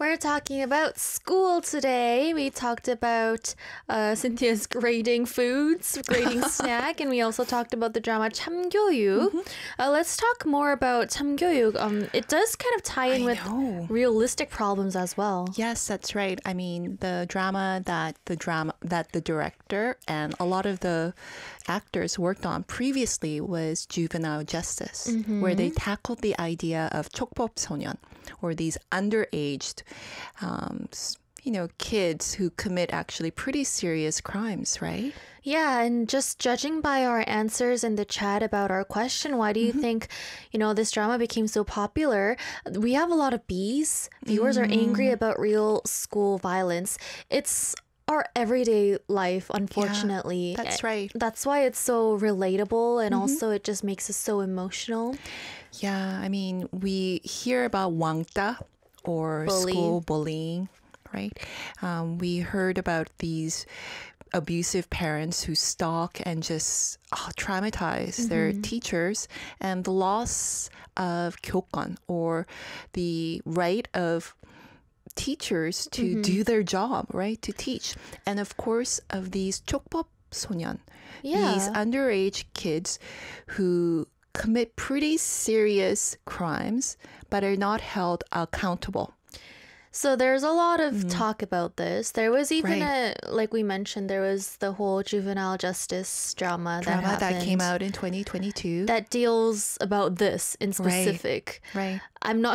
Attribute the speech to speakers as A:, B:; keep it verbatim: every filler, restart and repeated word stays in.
A: We're talking about school today. We talked about uh, Cynthia's grading foods, grading snack, and we also talked about the drama 참교육. Mm-hmm. Uh, let's talk more about 참교육. Um, it does kind of tie in
B: I
A: with
B: know.
A: realistic problems as well.
B: Yes, that's right. I mean, the drama that the drama that the director and a lot of the actors worked on previously was Juvenile Justice, mm-hmm. where they tackled the idea of 촉법소년, or these underaged, um, you know, kids who commit actually pretty serious crimes, right?
A: Yeah, and just judging by our answers in the chat about our question, why do you mm-hmm. think, you know, this drama became so popular? We have a lot of B's. Viewers mm. are angry about real school violence. It's our everyday life, unfortunately.
B: Yeah, that's right.
A: That's why it's so relatable, and mm-hmm. also it just makes us so emotional.
B: Yeah, I mean, we hear about 왕따 or
A: Bully.
B: school bullying, right? Um, we heard about these abusive parents who stalk and just oh, traumatize mm-hmm. their teachers, and the loss of 교권, or the right of teachers to mm-hmm. do their job, right? To teach. And of course, of these 촉법소년,
A: yeah.
B: these underage kids who commit pretty serious crimes but are not held accountable.
A: So there's a lot of mm. talk about this. There was even
B: right.
A: a, like we mentioned, there was the whole juvenile justice drama,
B: drama
A: that happened.
B: that came out in twenty twenty-two.
A: That deals about this in specific.
B: Right. right.
A: I'm not